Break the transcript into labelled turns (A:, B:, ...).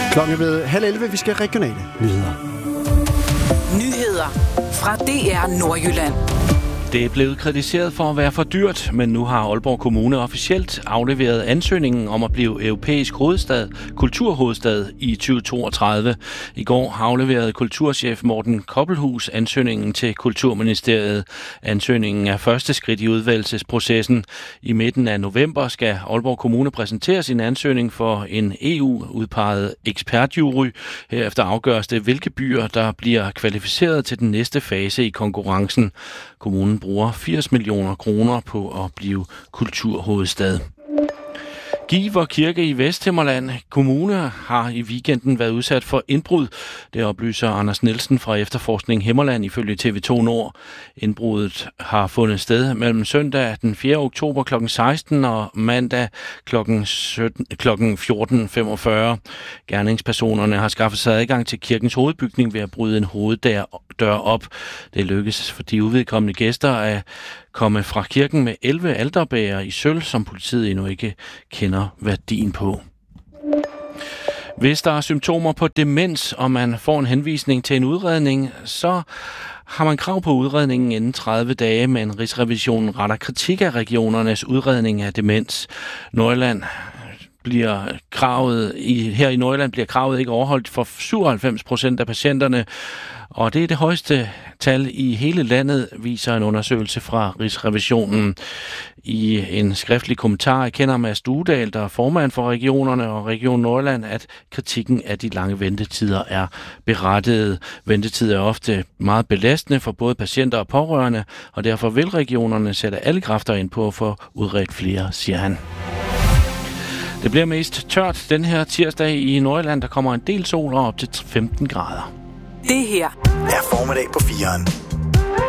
A: Klokken er ved 10:30. Vi skal regionale nyheder.
B: Nyheder fra DR Nordjylland.
C: Det er blevet kritiseret for at være for dyrt, men nu har Aalborg Kommune officielt afleveret ansøgningen om at blive europæisk kulturhovedstad i 2032. I går afleverede kulturchef Morten Koppelhus ansøgningen til Kulturministeriet. Ansøgningen er første skridt i udvælgelsesprocessen. I midten af november skal Aalborg Kommune præsentere sin ansøgning for en EU-udpeget ekspertjury. Herefter afgøres det, hvilke byer, der bliver kvalificeret til den næste fase i konkurrencen. Kommunen bruger 80 millioner kroner på at blive kulturhovedstad. Giver Kirke i Vesthimmerland Kommune har i weekenden været udsat for indbrud. Det oplyser Anders Nielsen fra Efterforskning Himmerland ifølge TV2 Nord. Indbruddet har fundet sted mellem søndag den 4. oktober kl. 16 og mandag kl. 14.45. Gerningspersonerne har skaffet sig adgang til kirkens hovedbygning ved at bryde en hoveddør op. Det lykkedes for de uvedkommende gæster at komme fra kirken med 11 alterbæger i sølv, som politiet endnu ikke kender værdien på. Hvis der er symptomer på demens, og man får en henvisning til en udredning, så har man krav på udredningen inden 30 dage, men Rigsrevisionen retter kritik af regionernes udredning af demens. Her i Nordjylland bliver kravet ikke overholdt for 97% af patienterne, og det er det højeste tal i hele landet, viser en undersøgelse fra Rigsrevisionen. I en skriftlig kommentar erkender Mads Duedal, der er formand for regionerne og Region Nordjylland, at kritikken af de lange ventetider er berettiget. Ventetid er ofte meget belastende for både patienter og pårørende, og derfor vil regionerne sætte alle kræfter ind på at få udredt flere, siger han. Det bliver mest tørt den her tirsdag i Nordjylland. Der kommer en del sol og op til 15 grader.
B: Det her
D: er formiddag på 4'eren.